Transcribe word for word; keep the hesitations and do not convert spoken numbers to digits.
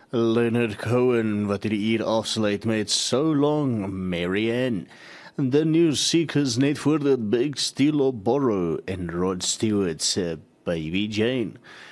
Leonard Cohen wat hierdie uur afsluit met So Long, Marianne. The New Seekers net voor dit Big Steel op Borrow en Rod Stewart se Baby Jane.